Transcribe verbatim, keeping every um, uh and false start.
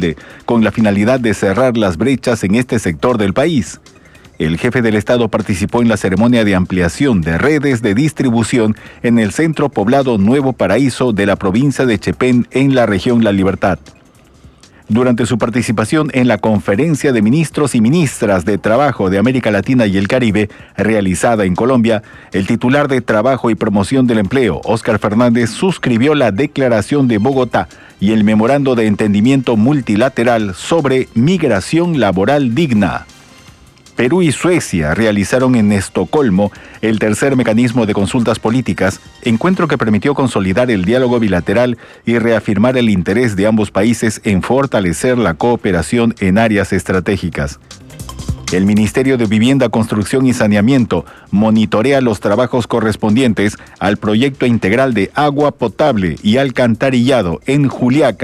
humilde, con la finalidad de cerrar las brechas en este sector del país. El jefe del Estado participó en la ceremonia de ampliación de redes de distribución en el centro poblado Nuevo Paraíso de la provincia de Chepén, en la región La Libertad. Durante su participación en la Conferencia de Ministros y Ministras de Trabajo de América Latina y el Caribe, realizada en Colombia, el titular de Trabajo y Promoción del Empleo, Óscar Fernández, suscribió la Declaración de Bogotá y el Memorando de Entendimiento Multilateral sobre Migración Laboral Digna. Perú y Suecia realizaron en Estocolmo el tercer mecanismo de consultas políticas, encuentro que permitió consolidar el diálogo bilateral y reafirmar el interés de ambos países en fortalecer la cooperación en áreas estratégicas. El Ministerio de Vivienda, Construcción y Saneamiento monitorea los trabajos correspondientes al proyecto integral de agua potable y alcantarillado en Juliaca,